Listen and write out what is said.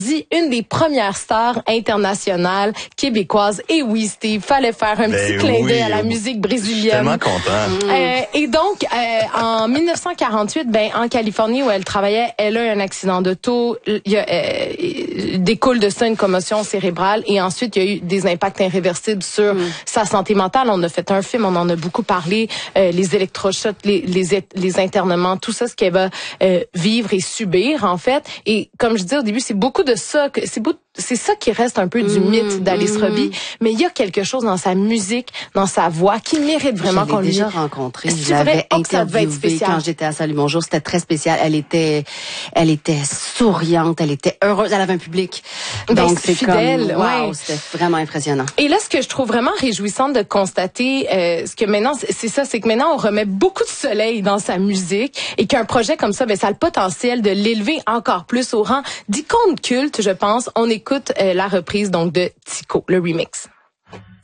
dit une des premières stars internationales québécoises. Et oui, Steve, fallait faire un petit clin d'œil à la musique brésilienne. Je suis tellement content. Et donc, en 1948, en Californie où elle travaillait, elle a eu un accident d'auto. Découle de ça une commotion cérébrale et ensuite il y a eu des impacts irréversibles sur sa santé mentale. On a fait un film, on en a beaucoup parlé, les électrochocs, les internements, tout ça, ce qu'elle va vivre et subir en fait. Et comme je disais au début, c'est beaucoup de ça, c'est ça qui reste un peu du mythe d'Alice Robbie, mais il y a quelque chose dans sa musique, dans sa voix qui mérite vraiment qu'on lui... déjà rencontré, je l'avais interviewée quand j'étais à Salut Bonjour, c'était très spécial. Elle était souriante, elle était heureuse, elle avait un public. Donc c'est fidèle, comme wow, c'était vraiment impressionnant. Et là, ce que je trouve vraiment réjouissant de constater, ce que maintenant, c'est que maintenant on remet beaucoup de soleil dans sa musique et qu'un projet comme ça, ça a le potentiel de l'élever encore plus au rang d'icône culte, je pense. On écoute la reprise donc de Tico, le remix.